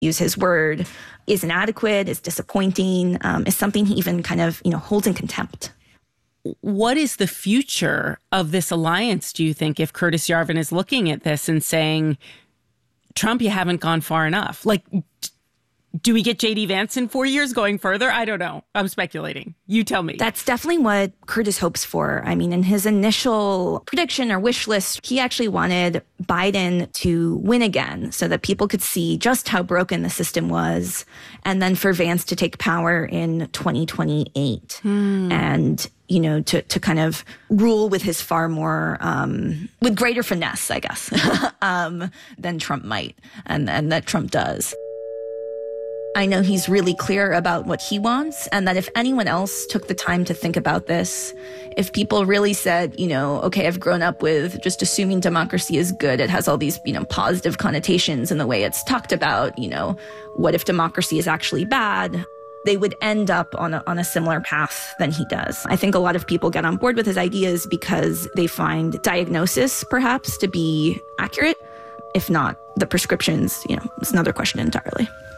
use his word, is inadequate, is disappointing, is something he even kind of, holds in contempt. What is the future of this alliance, do you think, if Curtis Yarvin is looking at this and saying, Trump, you haven't gone far enough? Like, do we get J.D. Vance in 4 years going further? I don't know. I'm speculating. You tell me. That's definitely what Curtis hopes for. I mean, in his initial prediction or wish list, he actually wanted Biden to win again so that people could see just how broken the system was, and then for Vance to take power in 2028. And to kind of rule with his far more, with greater finesse, I guess, than Trump might, and that Trump does. I know he's really clear about what he wants, and that if anyone else took the time to think about this, if people really said, okay, I've grown up with just assuming democracy is good, it has all these, positive connotations in the way it's talked about, what if democracy is actually bad? They would end up on a similar path than he does. I think a lot of people get on board with his ideas because they find diagnosis, perhaps, to be accurate. If not, the prescriptions, it's another question entirely.